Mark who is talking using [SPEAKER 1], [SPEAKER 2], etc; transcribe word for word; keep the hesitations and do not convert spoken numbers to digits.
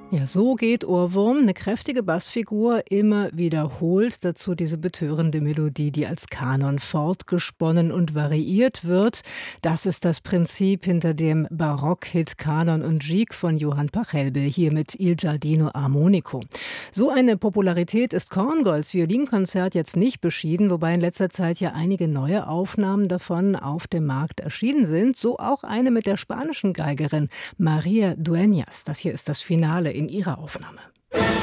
[SPEAKER 1] Ja, so geht Ohrwurm, eine kräftige Bassfigur, immer wiederholt, dazu diese betörende Melodie, die als Kanon fortgesponnen und variiert wird. Das ist das Prinzip hinter dem Barockhit Kanon und Gigue von Johann Pachelbel, hier mit Il Giardino Armonico. So eine Popularität ist Korngolds Violinkonzert jetzt nicht beschieden, wobei in letzter Zeit ja einige neue Aufnahmen davon auf dem Markt erschienen sind, so auch eine mit der spanischen Geigerin María Dueñas. Das hier ist das Finale in ihrer Aufnahme.